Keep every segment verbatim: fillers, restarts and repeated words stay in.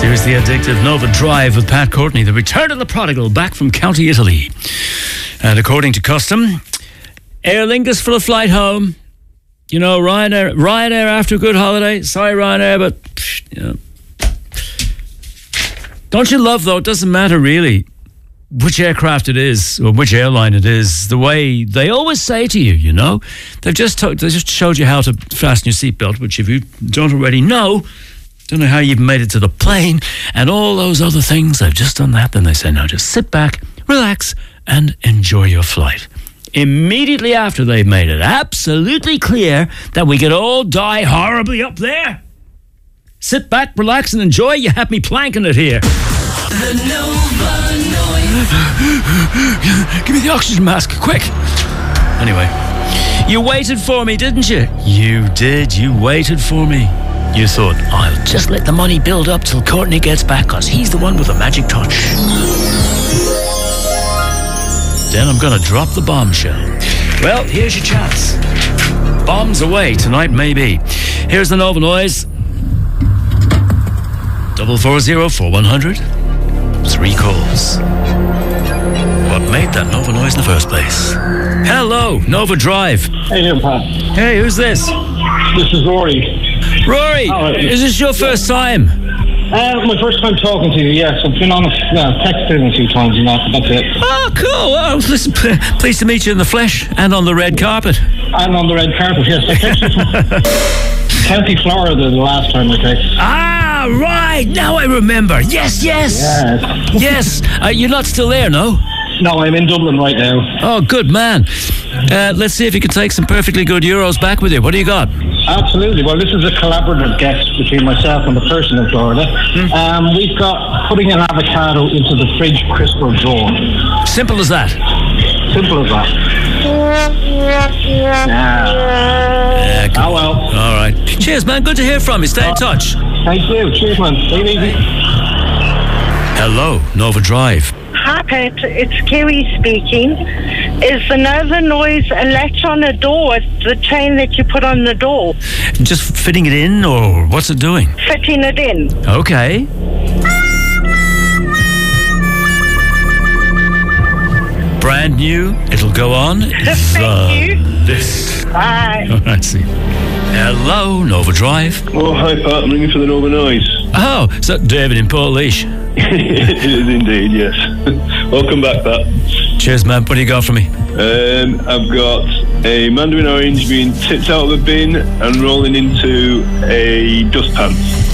Seriously Addictive, Nova Drive with Pat Courtney, the return of the prodigal back from County Italy. And according to custom, Aer Lingus for the flight home. You know, Ryanair, Ryanair after a good holiday. Sorry, Ryanair, but, you know. Don't you love, though, it doesn't matter really which aircraft it is or which airline it is, the way they always say to you, you know. They've just, to- they just showed you how to fasten your seatbelt, which if you don't already know, don't know how you've made it to the plane, and all those other things. They've just done that. Then they say, now just sit back, relax, and enjoy your flight. Immediately after they've made it absolutely clear that we could all die horribly up there, sit back, relax, and enjoy. You have me planking it here. The Nova Noise. Give me the oxygen mask, quick. Anyway, you waited for me, didn't you? You did. You waited for me. You thought, I'll just let the money build up till Courtney gets back, because he's the one with the magic touch. Then I'm going to drop the bombshell. Well, here's your chance. Bombs away tonight, maybe. Here's the Nova Noise. Double four zero four one hundred. Three calls. What made that Nova Noise in the first place? Hello, Nova Drive. Hey there, Pat. Hey, who's this? This is Rory. Rory, Oh, is this your first time? Uh, my first time talking to you, yes. I've been on a uh, texted a few times and that, that's it. Oh, cool. Well, listen, p- pleased to meet you in the flesh and on the red carpet. And on the red carpet, yes. I texted from County Florida the last time I texted. Ah, right. Now I remember. Yes, yes. Yes. Yes. Uh, you're not still there, no? No, I'm in Dublin right now. Oh, good man. Uh, let's see if you can take some perfectly good euros back with you. What do you got? Absolutely. Well, this is a collaborative guest between myself and the person in Florida. Hmm. Um, we've got putting an avocado into the fridge crystal drawer. Simple as that. Simple as that. Yeah. Uh, Oh, well. All right. Cheers, man. Good to hear from you. Stay in touch. Thank you. Cheers, man. Take it easy. Hello, Nova Drive. Hi, Pat. It's Kerry speaking. Is the Nova Noise a latch on a door? It's the chain that you put on the door. Just fitting it in, or what's it doing? Fitting it in. Okay. Brand new. It'll go on. Thank you. This. Bye. All right, see. Hello, Nova Drive. Oh, hi, Pat. I'm ringing for the Nova Noise. Oh, is that David in Port Leash? It is indeed, yes. Welcome back, Pat. Cheers, man. What do you got for me? Um, I've got a mandarin orange being tipped out of a bin and rolling into a dustpan.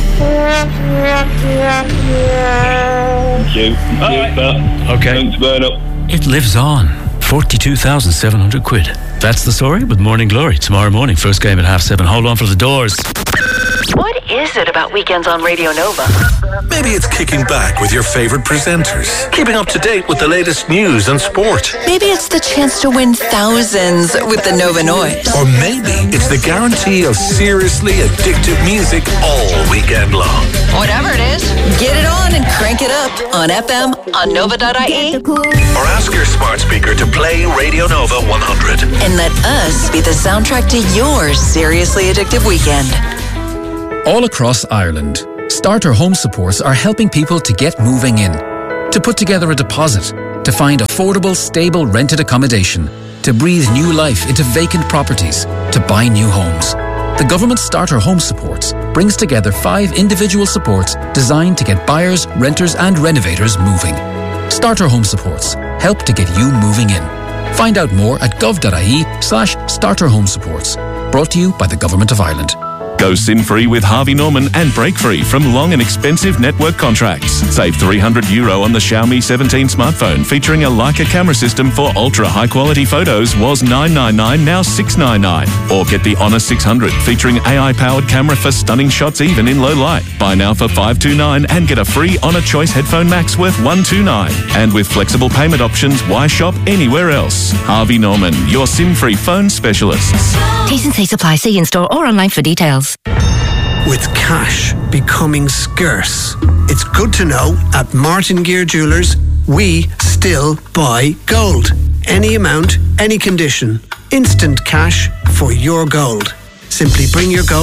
Thank you. All Cheers, right. Pat. Okay. Thanks, burn up. It lives on. forty-two thousand seven hundred quid. That's the story with Morning Glory. Tomorrow morning, first game at half seven. Hold on for the doors. What is it about weekends on Radio Nova? Maybe it's kicking back with your favourite presenters, keeping up to date with the latest news and sport. Maybe it's the chance to win thousands with the Nova Noise. Or maybe it's the guarantee of seriously addictive music all weekend long. Whatever it is, get it on and crank it up on F M, on nova dot I E. Or ask your smart speaker to play Radio Nova one hundred. And let us be the soundtrack to your seriously addictive weekend. All across Ireland, Starter Home Supports are helping people to get moving in, to put together a deposit, to find affordable, stable rented accommodation, to breathe new life into vacant properties, to buy new homes. The government Starter Home Supports brings together five individual supports designed to get buyers, renters and renovators moving. Starter Home Supports help to get you moving in. Find out more at gov.ie slash starter home supports. Brought to you by the Government of Ireland. Go sin-free with Harvey Norman and break-free from long and expensive network contracts. Save three hundred euro on the Xiaomi seventeen smartphone featuring a Leica camera system for ultra-high-quality photos was nine ninety-nine, now six ninety-nine. Or get the Honor six hundred featuring A I-powered camera for stunning shots even in low light. Buy now for five twenty-nine and get a free Honor Choice Headphone Max worth one twenty-nine. And with flexible payment options, why shop anywhere else? Harvey Norman, your SIM-free phone specialists. T's and C's apply. See in-store or online for details. With cash becoming scarce, it's good to know at Martin Gear Jewelers, we still buy gold. Any amount, any condition. Instant cash for your gold. Simply bring your gold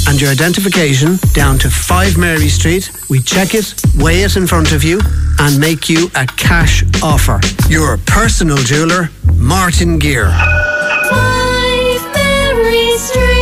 and your identification down to five Mary Street. We check it, weigh it in front of you, and make you a cash offer. Your personal jeweller, Martin Gear. five Mary Street.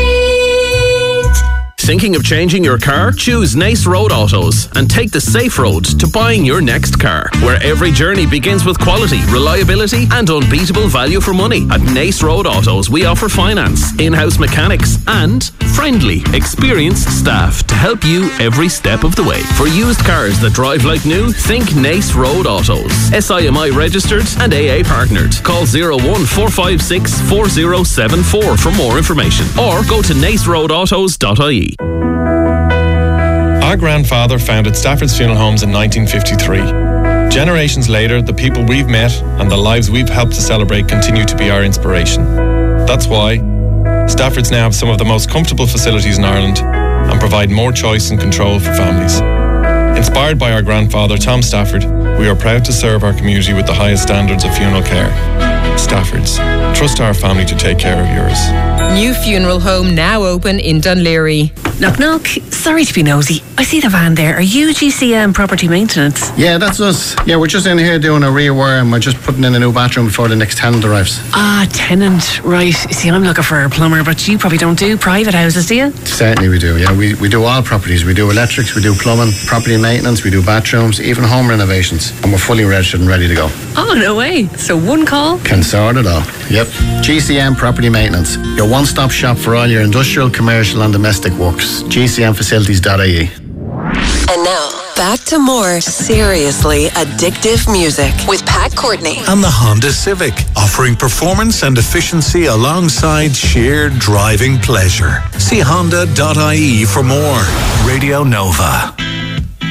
Thinking of changing your car? Choose Nace Road Autos and take the safe road to buying your next car, where every journey begins with quality, reliability and unbeatable value for money. At Nace Road Autos, we offer finance, in-house mechanics and friendly, experienced staff to help you every step of the way. For used cars that drive like new, think Nace Road Autos. S I M I registered and A A partnered. Call zero one four five six four zero seven four for more information, or go to nace road autos dot I E. Our grandfather founded Stafford's Funeral Homes in nineteen fifty-three. Generations later, the people we've met and the lives we've helped to celebrate continue to be our inspiration. That's why Stafford's now have some of the most comfortable facilities in Ireland and provide more choice and control for families. Inspired by our grandfather, Tom Stafford, we are proud to serve our community with the highest standards of funeral care. Stafford's. Trust our family to take care of yours. New funeral home now open in Dunleary. Knock knock. Sorry to be nosy. I see the van there. Are you G C M Property Maintenance? Yeah, that's us. Yeah, we're just in here doing a rewire and we're just putting in a new bathroom before the next tenant arrives. Ah, tenant. Right. See, I'm looking for a plumber, but you probably don't do private houses, do you? Certainly we do, yeah. We, we do all properties. We do electrics, we do plumbing, property maintenance, we do bathrooms, even home renovations. And we're fully registered and ready to go. Oh, no way. So one call? Can sort it all. Yep. G C M Property Maintenance. Your one-stop shop for all your industrial, commercial and domestic works. G C M facilities dot I E. And now, back to more seriously addictive music with Pat Courtney. And the Honda Civic, offering performance and efficiency alongside sheer driving pleasure. See honda dot I E for more. Radio Nova.